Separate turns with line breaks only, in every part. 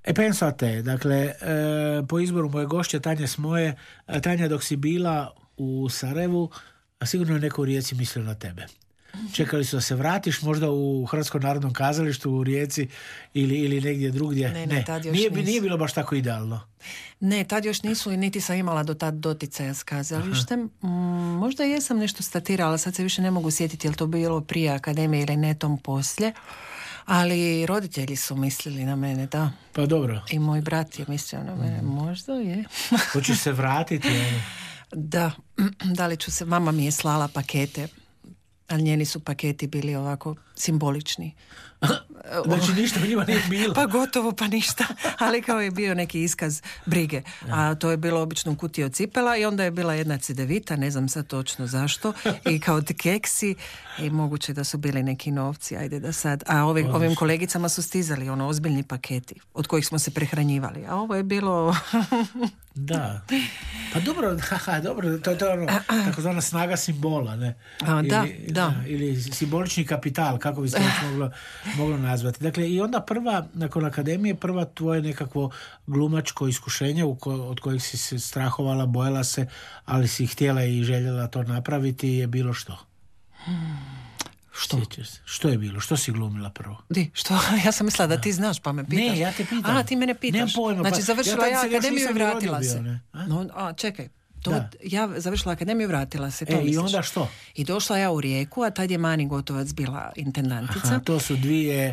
penso a te, dakle, po izboru moje gošće Tanja Smoje, Tanja, dok si bila u Sarajevu, a sigurno je neko u Rijeci mislio na tebe. Čekali su da se vratiš, možda u Hrvatskom narodnom kazalištu u Rijeci ili negdje drugdje.
Ne, tad još
nije bilo baš tako idealno.
Ne, tad još nisu i niti sam imala do tad doticaja s kazalištem. Možda jesam nešto statirala, sad se više ne mogu sjetiti je li to bilo prije akademije ili netom poslije. Ali roditelji su mislili na mene, da.
Pa dobro.
I moj brat je mislio na mene, možda je.
Hoćeš se vratiti?
Da li ću se, mama mi je slala pakete, ali njeni su paketi bili ovako simbolični.
Znači ništa u njima nije bilo.
Pa gotovo pa ništa, ali kao je bio neki iskaz brige. A to je bilo obično u kutiji od cipela i onda je bila jedna cedevita, ne znam sad točno zašto, i kao keksi i moguće da su bili neki novci, ajde da sad. A ovim kolegicama su stizali ozbiljni paketi od kojih smo se prehranjivali. A ovo je bilo...
Da. Pa dobro, to je ono takozvana snaga simbola, ne? Ili simbolični kapital, kako bi se moglo nazvati. Dakle, i onda nakon akademije, prva tvoje nekakvo glumačko iskušenje od kojeg si se strahovala, bojala se, ali si htjela i željela to napraviti, je bilo što?
Što?
Što je bilo? Što si glumila prvo?
Što? Ja sam mislila da ti znaš, pa me pitaš.
Ne, ja te pitam.
A, ti mene pitaš.
Nemam pojma.
Znači, završila ja akademiju i vratila se. Čekaj. Ja završila akademiju, vratila se.
I onda što?
I došla ja u Rijeku, a tad je Mani Gotovac bila intendantica.
To su 2005.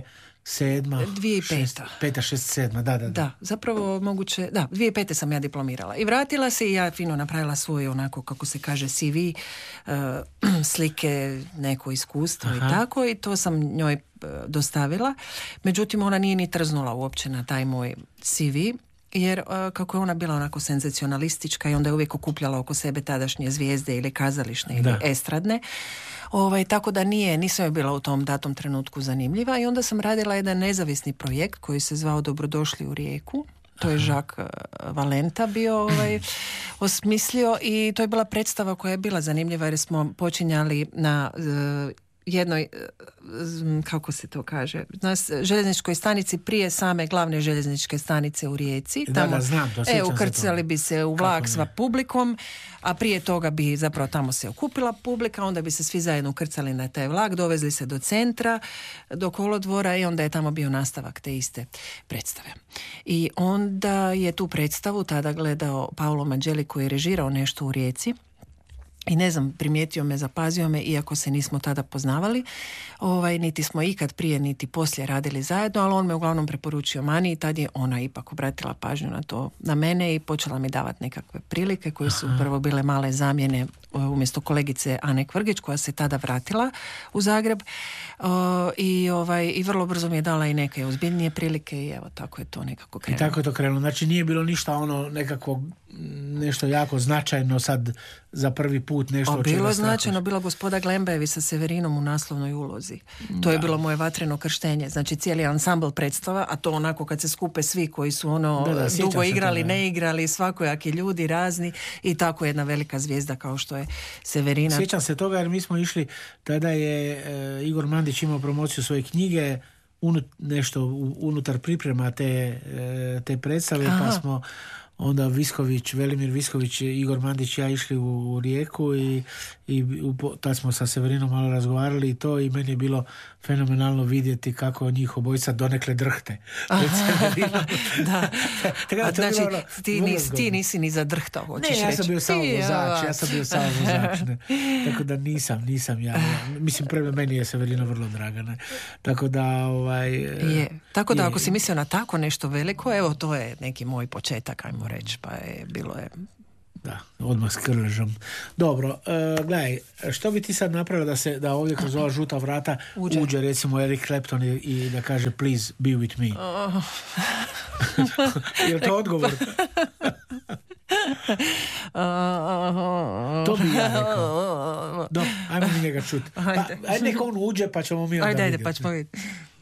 7, da.
Zapravo moguće, 2005. sam ja diplomirala. I vratila se i ja fino napravila svoj, onako, kako se kaže, CV, slike, neko iskustvo i tako, i to sam njoj dostavila. Međutim, ona nije ni trznula uopće na taj moj CV, jer kako je ona bila onako senzacionalistička i onda je uvijek okupljala oko sebe tadašnje zvijezde ili kazališne ili estradne. Tako da nisam je bila u tom datom trenutku zanimljiva i onda sam radila jedan nezavisni projekt koji se zvao Dobrodošli u Rijeku. To je Jacques Valenta bio osmislio i to je bila predstava koja je bila zanimljiva jer smo počinjali na jednoj, kako se to kaže, na željezničkoj stanici prije same glavne željezničke stanice u Rijeci.
Tamo, znam,
ukrcali bi se u vlak sva publikom, a prije toga bi zapravo tamo se okupila publika, onda bi se svi zajedno ukrcali na taj vlak, dovezli se do centra, do kolodvora i onda je tamo bio nastavak te iste predstave. I onda je tu predstavu tada gledao Paolo Manđeli koji je režirao nešto u Rijeci. I ne znam, primijetio me, zapazio me, iako se nismo tada poznavali, niti smo ikad prije niti poslije radili zajedno, ali on me uglavnom preporučio Mani i tad je ona ipak obratila pažnju na mene i počela mi davati nekakve prilike koje su prvo bile male zamjene umjesto kolegice Ane Kvrgić koja se tada vratila u Zagreb i vrlo brzo mi je dala i neke ozbiljnije prilike i evo tako je to nekako krenulo.
I tako je to krenulo. Znači nije bilo ništa nekako nešto jako značajno sad za prvi put nešto.
Bilo je značajno, bila Gospoda Glembajevi sa Severinom u naslovnoj ulozi. To je bilo moje vatreno krštenje. Znači cijeli ansambl predstava, a to onako kad se skupe svi koji su dugo igrali, ne igrali, svakojaki ljudi razni i tako jedna velika zvijezda kao što je Severina.
Sjećam se toga jer mi smo išli, tada je Igor Mandić imao promociju svoje knjige, nešto unutar priprema te predstave, pa smo onda Velimir Visković, Igor Mandić i ja išli u Rijeku i tad smo sa Severinom malo razgovarali i to i meni je bilo fenomenalno vidjeti kako njih obojica donekle drhte.
Da. Znači, ti nisi ni zadrhtao, hoćeš reći.
Ne, ja sam bio samo vozač. Tako da nisam ja. Mislim, prema meni je Severina vrlo draga. Ne? Tako da
Tako da ako si mislio na tako nešto veliko, evo to je neki moj početak, ajmo reći, pa bilo je...
Da, odmah s krležom. Dobro, gledaj, što bi ti sad napravila da ovdje kroz ova žuta vrata uđe recimo Eric Clapton i da kaže please be with me? Je li to odgovor? To bi ja rekao. Ajmo mi njega čuti. Ajde, neka on uđe pa ćemo mi onda vidjeti.
Ajde, pa ćemo vidjeti.